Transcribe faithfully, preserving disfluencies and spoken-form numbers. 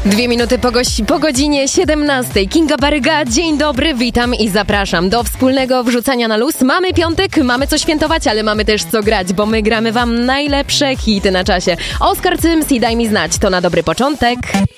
Dwie minuty po, gości, po godzinie siedemnastej. Kinga Baryga, dzień dobry, witam i zapraszam do wspólnego wrzucania na luz. Mamy piątek, mamy co świętować, ale mamy też co grać, bo my gramy wam najlepsze hity na czasie. Oskar Cyms i Daj mi znać, to na dobry początek.